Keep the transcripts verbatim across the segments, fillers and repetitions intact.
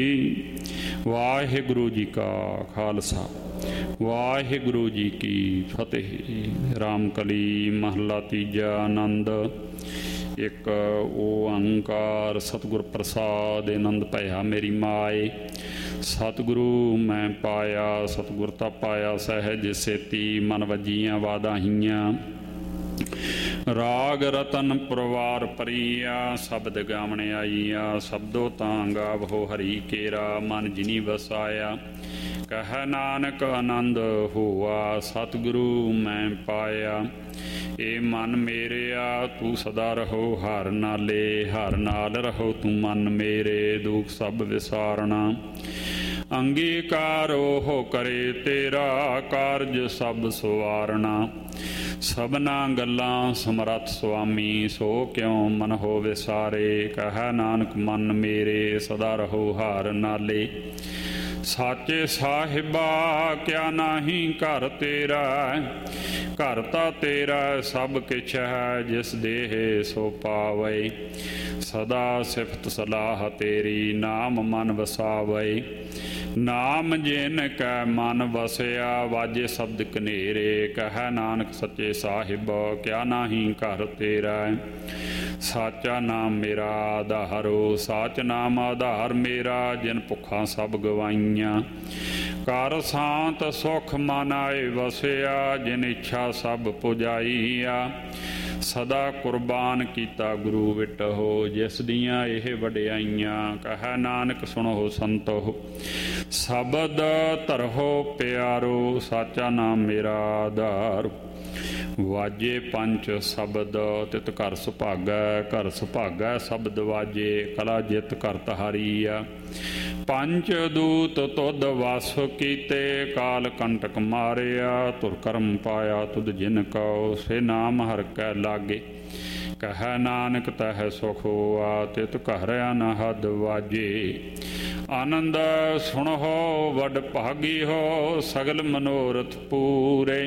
ਵਾਹਿਗੁਰੂ ਜੀ ਕਾ ਖਾਲਸਾ ਵਾਹਿਗੁਰੂ ਜੀ ਕੀ ਫਤਿਹ। ਰਾਮਕਲੀ ਮਹੱਲਾ ਤੀਜਾ। ਆਨੰਦ ਇੱਕ ਓੰਕਾਰ ਸਤਿਗੁਰ ਪ੍ਰਸਾਦ ਆਨੰਦ ਭਇਆ ਮੇਰੀ ਮਾਏ। ਸਤਿਗੁਰੂ ਮੈਂ ਪਾਇਆ ਸਤਿਗੁਰ ਤਾਂ ਪਾਇਆ ਸਹਿਜ ਸੇਤੀ ਮਨ ਵੱਜੀਆਂ ਵਾਦਾਹੀਆਂ। ਰਾਗ ਰਤਨ ਪਰਵਾਰ ਪਰੀਆ ਸ਼ਬਦ ਗਾਵਣ ਆਈਆ। ਸ਼ਬਦੋ ਤਾਂ ਗਾਵੋ ਹਰੀ ਕੇਰਾ ਮਨ ਜਿਨੀ ਵਸਾਇਆ। ਕਹਿ ਨਾਨਕ ਆਨੰਦ ਹੋਆ ਸਤਿਗੁਰੂ ਮੈਂ ਪਾਇਆ। ਏ ਮਨ ਮੇਰਿਆ ਤੂੰ ਸਦਾ ਰਹੋ ਹਰ ਨਾਲੇ। ਹਰ ਨਾਲ ਰਹੋ ਤੂੰ ਮਨ ਮੇਰੇ ਦੁੱਖ ਸਭ ਵਿਸਾਰਣਾ। ਅੰਗੀਕਾਰ ਉਹ ਕਰੇ ਤੇਰਾ ਕਾਰਜ ਸਭ ਸਵਾਰਣਾ। ਸਭਨਾ ਗੱਲਾਂ ਸਮਰੱਥ ਸੁਆਮੀ ਸੋ ਕਿਉ ਮਨ ਹੋ ਵਿਸਾਰੇ। ਕਹਿ ਨਾਨਕ ਮਨ ਮੇਰੇ ਸਦਾ ਰਹੋ ਹਰ ਨਾਲੇ। ਸਾਚੇ ਸਾਹਿਬਾ ਕਿਆ ਨਾਹੀਂ ਘਰ ਤੇਰਾ। ਘਰ ਤਾਂ ਤੇਰਾ ਸਭ ਕਿਛ ਹੈ ਜਿਸ ਦੇਹ ਸੋ ਪਾਵੇ। ਸਦਾ ਸਿਫਤ ਸਲਾਹ ਤੇਰੀ ਨਾਮ ਮਨ ਵਸਾਵੇ। ਨਾਮ ਜਿਨ ਕੈ ਮਨ ਵਸਿਆ ਵਾਜੇ ਸ਼ਬਦ ਕਨੇਰੇ। ਕਹਿ ਨਾਨਕ ਸੱਚੇ ਸਾਹਿਬ ਕਿਆ ਨਾਹੀਂ ਘਰ ਤੇਰਾ। ਸਾਚਾ ਨਾਮ ਮੇਰਾ ਆਧਾਰੋ ਸਾਚ ਨਾਮ ਆਧਾਰ ਮੇਰਾ। ਜਿਨ ਭੁੱਖਾਂ ਸਭ ਗਵਾਈਆਂ ਕਰ ਸ਼ਾਂਤ ਸੁਖ ਮਨ ਆਏ ਵਸਿਆ। ਜਿਨ ਇੱਛਾ ਸਭ ਪੁਜਾਈਆ ਸਦਾ ਕੁਰਬਾਨ ਕੀਤਾ ਗੁਰੂ ਵਿਟਹੁ। ਜਿਸ ਦੀਆਂ ਇਹ ਵਡਿਆਈਆਂ ਕਹਿ ਨਾਨਕ ਸੁਣੋ ਸੰਤੋ। ਸ਼ਬਦ ਧਰੋ ਪਿਆਰੋ ਸਾਚਾ ਨਾਮ ਮੇਰਾ ਆਧਾਰ। ਵਾਜੇ ਪੰਚ ਸ਼ਬਦ ਤਿਤ ਘਰ ਸੁਭਾਗੈ। ਘਰ ਸੁਭਾਗੈ ਸ਼ਬਦ ਵਾਜੇ ਕਲਾ ਜਿਤ ਘਰ ਤਹਾਰੀਆ। ਪੰਜ ਦੂਤ ਤੁਧ ਵਸ ਕੀਤੇ ਕਾਲ ਕੰਟਕ ਮਾਰਿਆ। ਤੁਰ ਕਰਮ ਪਾਇਆ ਤੁਧ ਜਿਨ ਕਉ ਸੇ ਨਾਮ ਹਰਿ ਕੈ ਲਾਗੇ। ਕਹਿ ਨਾਨਕ ਤਹਿ ਸੁਖ ਹੋਆ ਤਿਤ ਘਰ ਅਨਹਦ ਵਾਜੇ। ਆਨੰਦ ਸੁਣੋ ਵਡ ਭਾਗੀ ਹੋ ਸਗਲ ਮਨੋਰਥ ਪੂਰੇ।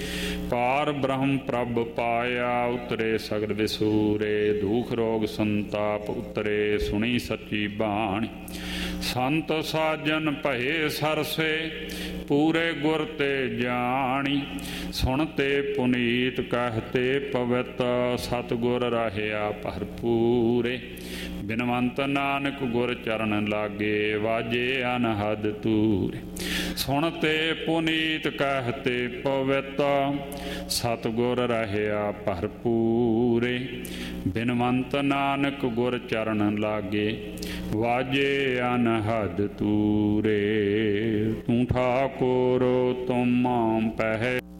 ਪਾਰ ਬ੍ਰਹਮ ਪ੍ਰਭ ਪਾਇਆ ਉਤਰੇ ਸਗਲ ਵਿਸੂਰੇ। ਦੁਖ ਰੋਗ ਸੰਤਾਪ ਉਤਰੇ ਸੁਣੀ ਸੱਚੀ ਬਾਣੀ। ਸੰਤ ਸਾਜਨ ਭਏ ਸਰਸੇ ਪੂਰੇ ਗੁਰ ਤੇ ਜਾਣੀ। ਸੁਣਤੇ ਪੁਨੀਤ ਕਹਤੇ ਪਵਿੱਤ ਸਤਿਗੁਰ ਰਹਿਆ ਭਰਪੂਰੇ। ਬਿਨਵੰਤ ਨਾਨਕ ਗੁਰ ਚਰਨ ਲਾਗੇ ਵਾਜੇ ਅਨਹਦ ਤੂਰੇ। ਸੁਣਤੇ ਪੁਨੀਤ ਕਹਤੇ ਪਵਿੱਤ ਸਤਿਗੁਰ ਰਹਿਆ ਭਰਪੂਰੇ। ਬਿਨਵੰਤ ਨਾਨਕ ਗੁਰ ਚਰਨ ਲਾਗੇ ਵਾਜੇ ਅਨਹਦ ਤੂਰੇ। ਤੂੰ ਠਾਕੁਰ ਤੁਮ ਪਹਿ